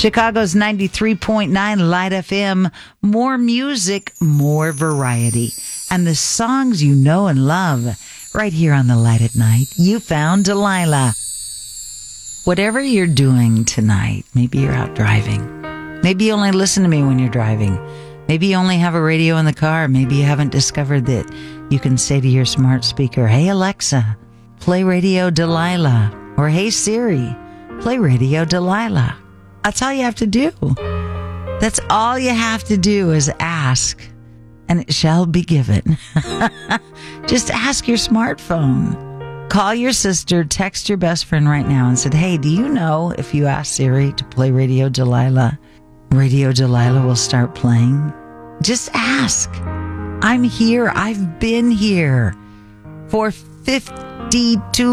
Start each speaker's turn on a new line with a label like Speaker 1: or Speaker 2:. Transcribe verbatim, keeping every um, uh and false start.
Speaker 1: Chicago's ninety-three point nine Light F M. More music, more variety. And the songs you know and love. Right here on the Light at Night, you found Delilah. Whatever you're doing tonight, maybe you're out driving. Maybe you only listen to me when you're driving. Maybe you only have a radio in the car. Maybe you haven't discovered that you can say to your smart speaker, "Hey Alexa, play Radio Delilah." Or, "Hey Siri, play Radio Delilah." That's all you have to do. That's all you have to do is ask, and it shall be given. Just ask your smartphone. Call your sister, text your best friend right now and said, "Hey, do you know if you ask Siri to play Radio Delilah, Radio Delilah will start playing?" Just ask. I'm here. I've been here for fifty-two